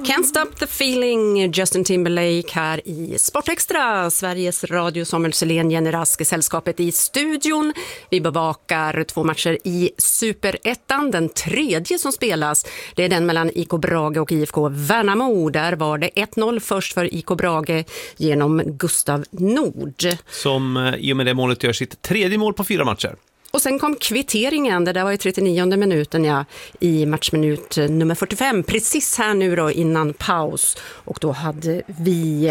Can't Stop the Feeling, Justin Timberlake här i Sportextra. Sveriges Radio, Samuel Selén, Jenny Rask, sällskapet i studion. Vi bevakar 2 matcher i Superettan. Den tredje som spelas, det är den mellan IK Brage och IFK Värnamo. Där var det 1-0 först för IK Brage genom Gustav Nord. Som i och med det målet gör sitt 3:e mål på 4 matcher. Och sen kom kvitteringen, det där var i 39:e minuten i matchminut nummer 45. Precis här nu då innan paus. Och då hade vi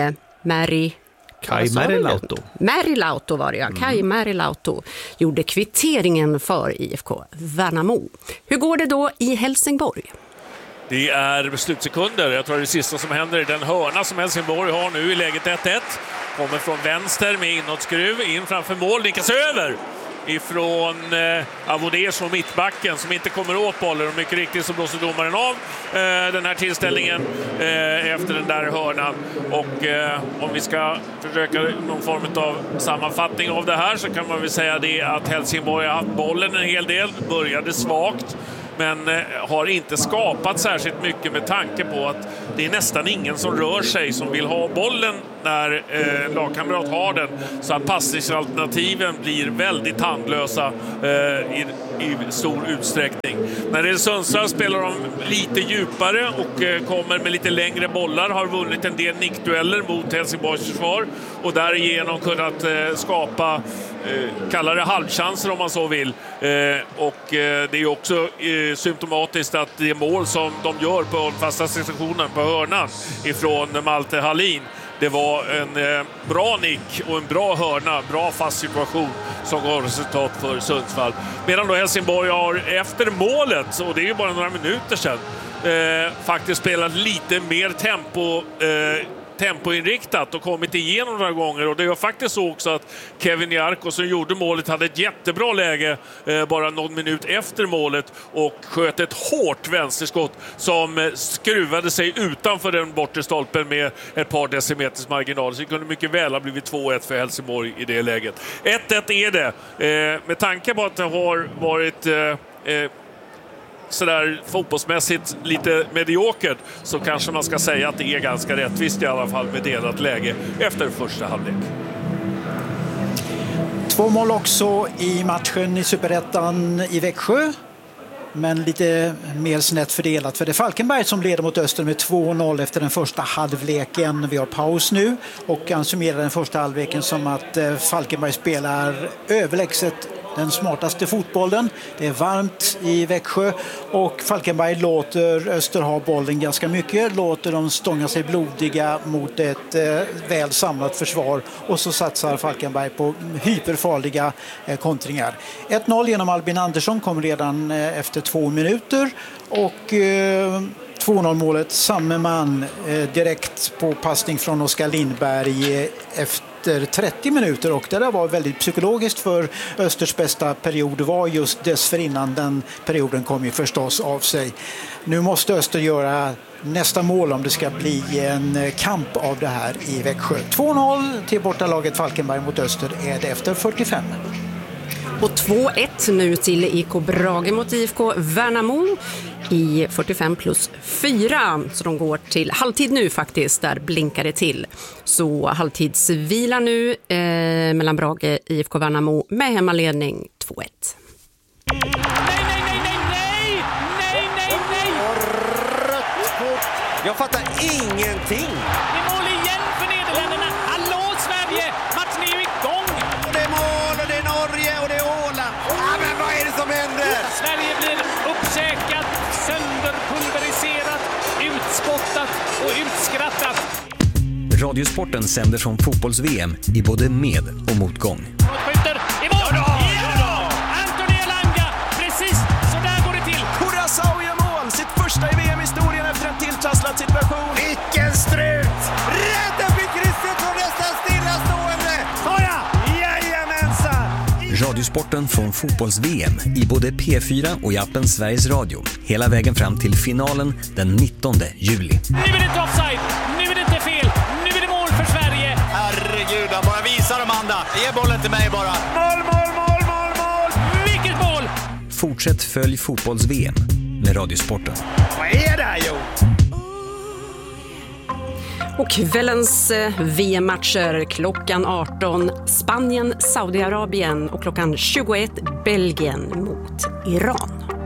Kai Merilautto var det, ja. Kai Merilautto gjorde kvitteringen för IFK Värnamo. Hur går det då i Helsingborg? Det är slutsekunder. Jag tror det är det sista som händer. Den hörna som Helsingborg har nu i läget 1-1. Kommer från vänster med inåtskruv in framför mål. Linkas över ifrån Avodés och mittbacken som inte kommer åt bollen. Och mycket riktigt så blåser domaren av den här tillställningen efter den där hörnan. Och om vi ska försöka någon form av sammanfattning av det här så kan man väl säga det att Helsingborg har haft bollen en hel del. Började svagt. Men har inte skapat särskilt mycket med tanke på att det är nästan ingen som rör sig som vill ha bollen när lagkamrat har den. Så att passningsalternativen blir väldigt handlösa i stor utsträckning. När det är Sundsvall spelar de lite djupare och kommer med lite längre bollar. Har vunnit en del nickdueller mot Helsingborgs försvar och därigenom kunnat skapa kallar det halvchanser om man så vill. Och det är också symptomatiskt att det mål som de gör på fasta situationen på hörnan ifrån Malte Hallin, det var en bra nick och en bra hörna, bra fast situation som gav resultat för Sundsvall. Medan då Helsingborg har efter målet, och det är ju bara några minuter sedan, faktiskt spelat lite mer tempoinriktat och kommit igenom några gånger. Och det var faktiskt så också att Kevin Jarko som gjorde målet hade ett jättebra läge bara någon minut efter målet och sköt ett hårt vänsterskott som skruvade sig utanför den bortre stolpen med ett par decimeters marginal. Så det kunde mycket väl ha blivit 2-1 för Helsingborg i det läget. 1-1 är det. Med tanke på att det har varit sådär fotbollsmässigt lite mediokert så kanske man ska säga att det är ganska rättvist i alla fall med delat läge efter första halvlek. 2 mål också i matchen i Superettan i Växjö. Men lite mer snett fördelat för det är Falkenberg som leder mot Öster med 2-0 efter den första halvleken. Vi har paus nu och kan summera den första halvleken som att Falkenberg spelar överlägset den smartaste fotbollen. Det är varmt i Växjö och Falkenberg låter Öster ha bollen ganska mycket. Låter dem stånga sig blodiga mot ett väl samlat försvar och så satsar Falkenberg på hyperfarliga kontringar. 1-0 genom Albin Andersson kom redan efter 2 minuter och 2-0 målet samme man direkt på passning från Oskar Lindberg efter 30 minuter och det där var väldigt psykologiskt för Östers bästa period var just dessförinnan. Den perioden kom ju förstås av sig. Nu måste Öster göra nästa mål om det ska bli en kamp av det här i Växjö. 2-0 till bortalaget Falkenberg mot Öster är det efter 45. Och 2-1 nu till IK Brage mot IFK Värnamo i 45+4. Så de går till halvtid nu faktiskt, där blinkar det till. Så halvtidsvila nu mellan Brage och IFK Värnamo med hemmaledning 2-1. Jag fattar ingenting. Det är mål igen för Nederländerna. Hallå Sverige, matchen är ju igång. Och det är mål och det är Norge och det är Åland. Ja, men vad är det som händer? Sverige blir uppkäkat, sönderpulveriserat, utspottat och utskrattat. Radiosporten sänder som fotbolls-VM i både med- och motgång. Skjuter i mål! Ja! Anthony Elanga, precis så där går det till. Curaçao gör mål, sitt första i VM-historien efter en tilltrasslad situation. Vilken strut! Rädda fick Christer från nästan stillastående. Såja! Jajamensan! Radiosporten från fotbolls-VM i både P4 och i appen Sveriges Radio. Hela vägen fram till finalen den 19 juli. Nu är det inte offside, nu är det inte fel, nu är det mål för Sverige. Herregud, bara visa dem andra. Ge bollen till mig bara. Mål, mål, mål, mål, mål! Vilket mål! Fortsätt följ fotbolls-VM med Radiosporten. Vad är det här, jo? Och kvällens VM-matcher klockan 18 Spanien, Saudiarabien och klockan 21 Belgien mot Iran.